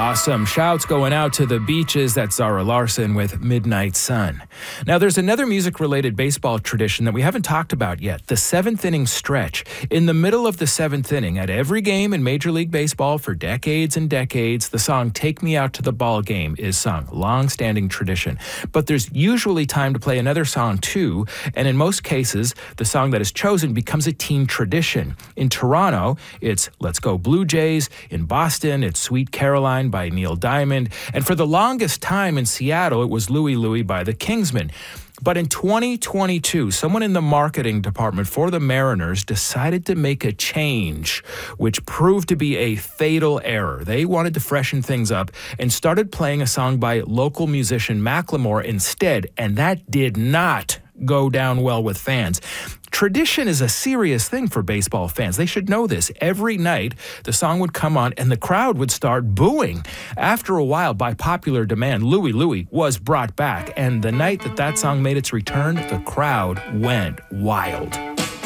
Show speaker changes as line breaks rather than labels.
Awesome. Shouts going out to the beaches. That's Zara Larson with Midnight Sun. Now, there's another music-related baseball tradition that we haven't talked about yet, the seventh inning stretch. In the middle of the seventh inning, at every game in Major League Baseball for decades and decades, the song Take Me Out to the Ball Game is sung. Long-standing tradition. But there's usually time to play another song, too, and in most cases, the song that is chosen becomes a team tradition. In Toronto, it's Let's Go Blue Jays. In Boston, it's Sweet Caroline by Neil Diamond. And for the longest time in Seattle, it was Louie Louie by the Kingsmen. But in 2022, someone in the marketing department for the Mariners decided to make a change, which proved to be a fatal error. They wanted to freshen things up and started playing a song by local musician Macklemore instead, and that did not go down well with fans. Tradition is a serious thing for baseball fans. They should know this. Every night, the song would come on and the crowd would start booing. After a while, by popular demand, Louie Louie was brought back. And the night that song made its return, the crowd went wild.